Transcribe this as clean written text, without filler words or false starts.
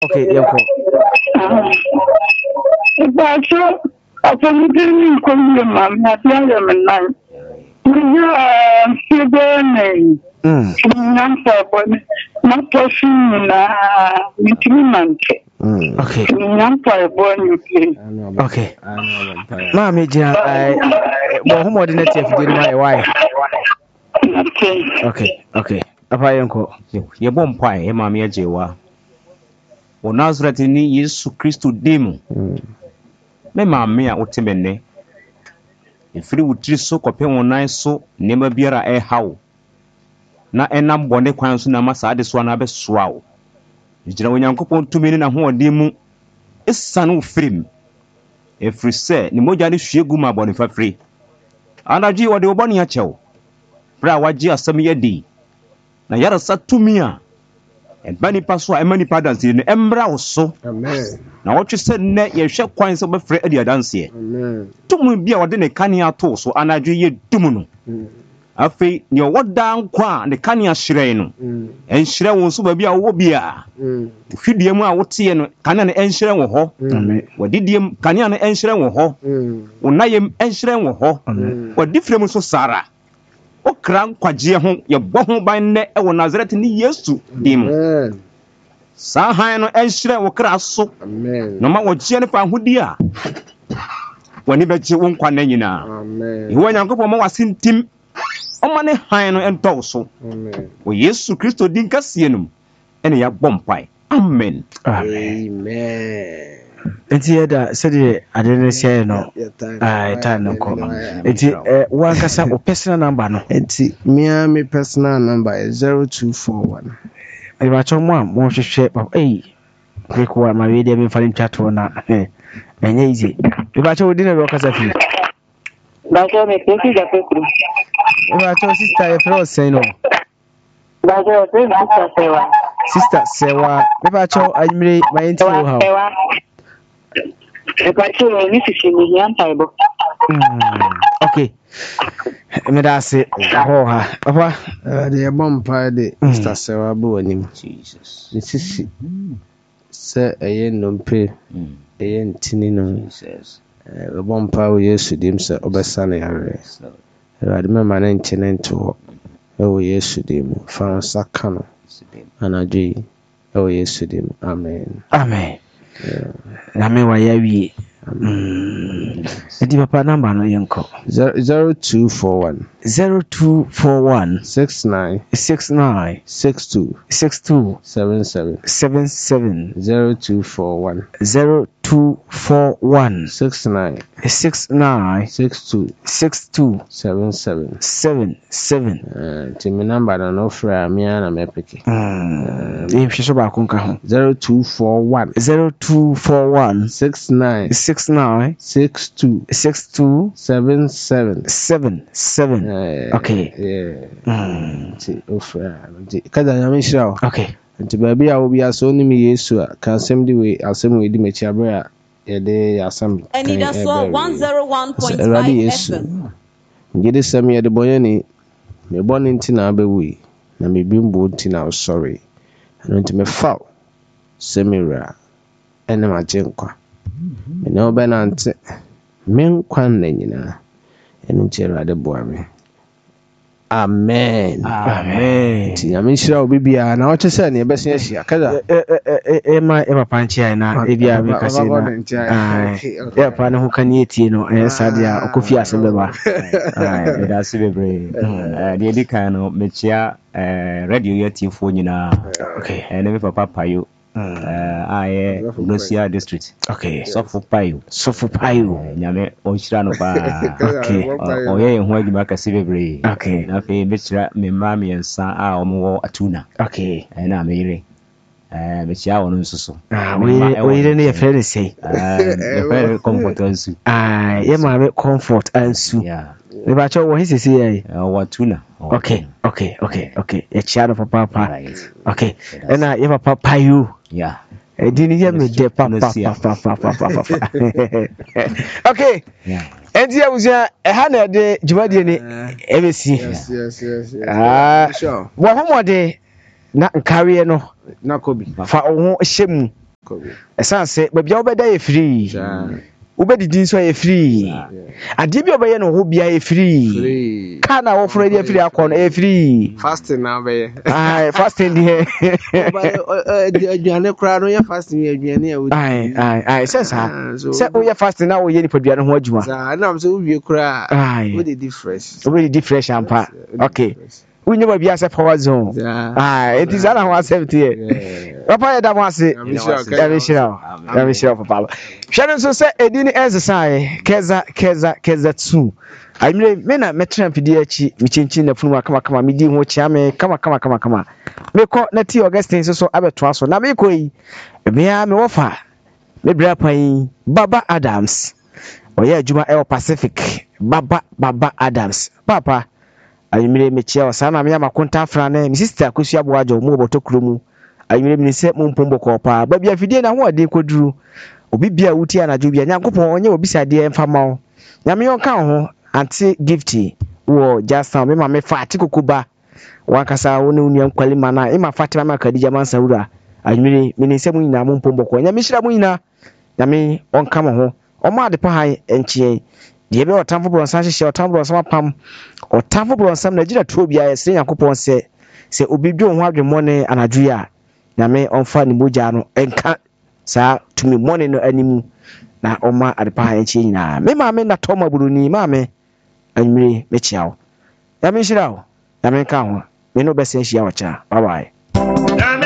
Okay, yɛnkɔ. But after you didn't come here, ma'am, not the other man. You are name. Not pushing Okay. Okay. Mama, well, who more than that if you did my wife? Okay. Apa yɛnkɔ. Yɛbɔ mpae maame agyewa. Wɔ Nazareth ni Yesu Kristo dim. Me maame a wote me ne. Efiri wutiri so kɔpɛ wo nan so nneɛma biara ɛhaw. Na ɛnam bɔne kwan so na ma saa de so na bɛsoa wo. Gyina Onyankopɔn tumi ne na hoɔden mu esane wo firim. Efiri sɛ ne mogya ne hwie gu ma bɔne fafiri. Anadwi wɔde wo bɔne akyɛw. Bra wagye asɛm yɛ di. Na yara sa tumi a ɛba nipa so a ɛma nipa danse no ɛmmra wo so. Amen. Na wɔtwe sɛ nnɛ yɛhwɛ kwan sɛ bɛfrɛ adi adanseɛ. Amen. Tumi bi a wɔde ne kanea to so anadwo yɛ dum no. Afei ne ɔwɔ daa nkwa a ne kanea hyerɛn no. Ɛnhyerɛ wo nso baabi a wowɔ bia. Fidie mu a woteɛ no kanea no ɛnhyerɛn wɔ hɔ. Wɔdidie mu kanea no ɛnhyerɛn wɔ hɔ. Wo nayam ɛnhyerɛn wɔ hɔ. Wɔdi fire mu so sara. Okra nkwagye ho yɛbɔ ho ban nnɛ ɛwɔ Nazareth ni Yesu dim. Saa han no ɛnhyerɛn wɔ kra so. Na ma wɔgye ne fa ahodi a wɔne bɛgye wo nkwa na nyinaa. Iwo Nyankopɔn ma wasentim ɔma ne han no ɛntɔw so. Wɔ Yesu Kristo din kɛseɛ no ɛne yɛbɔ mpae. Amen. Enti yɛda sɛdeɛ ade no sɛ no time no kɔ. Enti wankasa wo personal number no. Enti me personal number is 0241. Ɛbɛkyɛ mo a mo hwehwɛ papa quick one ma we dey be falling chat na enye easy. Ɛbɛkyɛ wo din na wɔkasa fi. Bajo me peki da pekru. Ɛbɛkyɛ sister e fro say no. Bajo sister sewa. Sister sewa. Ɛbɛkyɛ ayimire my enti wo ha. Okay. Me da se ho ha. Papa, the bomb pie de Mr. Sewa bo anim. Jesus. Sisi se eye nompe eye ntini no. Jesus. Bomb pie wo Yesu dim se obesa na yare. Ade me ma na nchene nto wo Yesu dim fa saka no. Anadwi wo Yesu dim. Amen. Amen. Na me wa ya wie. Edi papa number no yenko 0241 69 62 77 0241 69 62 77 timi number no fra me ana me peke hwehwe ba konka ho 0241 69 62 77 okay ofra kada na me shira okay nti baabi a obi aso ni me Yesu a kan asem di we asem we di mechi abra ye de asem and that's 101.5 FM ngede sem ye de boyani me boni nti na abewi na me bimbo nti na sorry ano nti me fa semira ene ma jenkwa me no be na nti men kwan na nyina ene nti Awurade boa me. Amen. Ti ya minshira obibia na wache se na ebese ahia kaza ma panchi na ebia me kase na ya pa na ho kan yetie no sadia okofi asebeba da sebebre de di kan no mechia radio yetifo nyina okay na me papa payo aye Nosia district okay Sofu payo nyame onhira no pa okay oye ho adwuma kase bebre okay na fe mechira me mama yensa a omo atuna okay na me yire mechia wono nsoso we ne ye friend say very comfort ansu ye ma be comfort ansu we ba cho wo hisisi ye watuna okay ye chia no papa okay na ye papa payo didn't hear me de papa okay and here was a hana de jumadi ni ebesi yes sure wo homo de na carry no na kobi fa wo hyemu esanse babia obeda ye free ubedidi nso ye free ade bi obeye no ho bia ye free kana wo free ye free akọ no ye free fasting na be fasting die aduane kra no ye fasting aduane a ai sensa se o ye fasting na wo ye ni paduane ho adwuma na am se wo wie kra wo dey different ampa okay we never be as a power zone. It is ana ho accept here. Papa ya da mo ase. Ya be shira papa. Hwere so say edini exercise keza 2. Amire me na metra pidi achi michinchin na funu kama medi ho chia me kama. Me ko na ti Augustine so abeto aso na me ko yi. Me ya me wofa. Me bra pan Baba Adams. Oya adwuma e Pacific. Baba Adams. Papa ayimire mechia wasana me amakonta afra na mi sister akosua boajo mu obotokuro mu ayimire mi se mu mpombo ko pa ba bia fidie na ho ade koduru obi bia wuti anajo bia nyankopon onye obisade emfama wo nyame yonka ho anti gifty wo jasa me ma me fati kokuba wakasa wo ne unuam kwalima na ima fatima ma kadija mansawura ayimire mi se mu nyina mu mpombo ko nyame hira mu nyina nyame onka mo ho omo ade pa han enchie die be otamfo bronsan hye otamfo bronsan pam otamfo bronsan na gira to bia yesi yakopon se obidwo ho adwemone anaduya nyame onfa ni moja no enka sa tumi mone no animu na oma adepa ha enchi nyina me ma me na toma buruni ma me anmire me chiawo ya me hirawo ya me ka ho me no bese hia wacha bye bye.